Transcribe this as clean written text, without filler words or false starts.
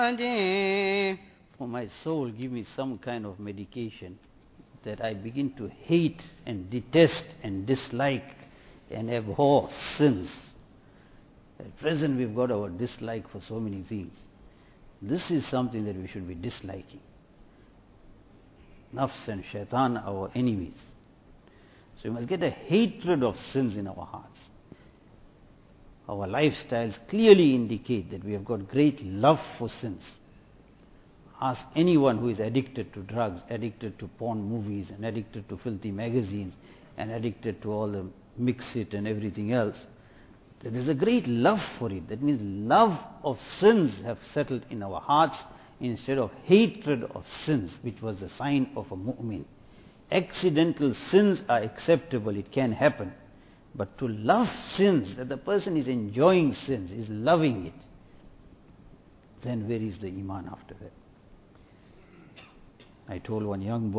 For my soul, give me some kind of medication that I begin to hate and detest and dislike and abhor sins. At present we've got our dislike for so many things. This is something that we should be disliking. Nafs and shaitan are our enemies. So we must get a hatred of sins in our hearts. Our lifestyles clearly indicate that we have got great love for sins. Ask anyone who is addicted to drugs, addicted to porn movies, and addicted to filthy magazines, and addicted to all the mix-it and everything else. There is a great love for it. That means love of sins have settled in our hearts instead of hatred of sins, which was the sign of a mu'min. Accidental sins are acceptable, it can happen. But to love sins, that the person is enjoying sins, is loving it, then where is the iman after that? I told one young boy,